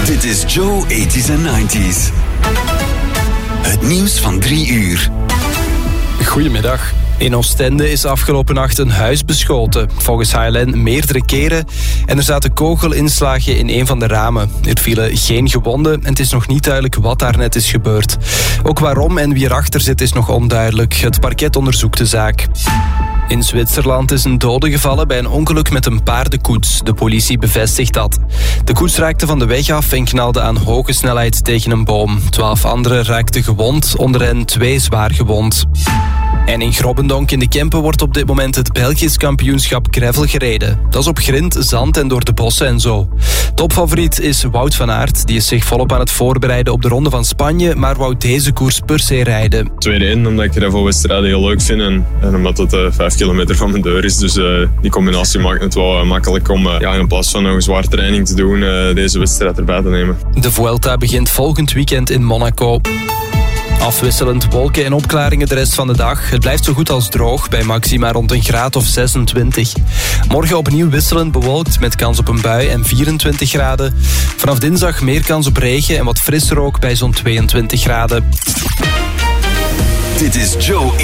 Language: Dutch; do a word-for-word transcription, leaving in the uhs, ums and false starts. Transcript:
Dit is Joe eighties en nineties. Het nieuws van drie uur. Goedemiddag. In Oostende is afgelopen nacht een huis beschoten. Volgens H L N meerdere keren. En er zaten kogelinslagen in een van de ramen. Er vielen geen gewonden en het is nog niet duidelijk wat daar net is gebeurd. Ook waarom en wie erachter zit is nog onduidelijk. Het parket onderzoekt de zaak. In Zwitserland is een dode gevallen bij een ongeluk met een paardenkoets. De politie bevestigt dat. De koets raakte van de weg af en knalde aan hoge snelheid tegen een boom. Twaalf anderen raakten gewond, onder hen twee zwaar gewond. En in Grobbendonk in de Kempen wordt op dit moment het Belgisch kampioenschap gravel gereden. Dat is op grind, zand en door de bossen en zo. Topfavoriet is Wout van Aert. Die is zich volop aan het voorbereiden op de Ronde van Spanje, maar wou deze koers per se rijden. Tweede in, omdat ik gravelwedstrijden heel leuk vind en, en omdat het uh, vijf kilometer van mijn deur is. Dus uh, die combinatie maakt het wel uh, makkelijk om uh, ja, in plaats van nog een zware training te doen, uh, deze wedstrijd erbij te nemen. De Vuelta begint volgend weekend in Monaco. Afwisselend wolken en opklaringen de rest van de dag. Het blijft zo goed als droog, bij maxima rond een graad of zesentwintig. Morgen opnieuw wisselend bewolkt, met kans op een bui en vierentwintig graden. Vanaf dinsdag meer kans op regen en wat frisser ook bij zo'n tweeëntwintig graden. Dit is Joe